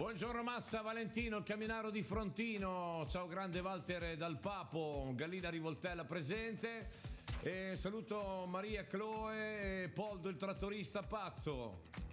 Buongiorno Massa, Valentino, il Caminaro di Frontino. Ciao grande Walter dal Papo, Gallina Rivoltella presente. E saluto Maria Chloe e Poldo il trattorista pazzo.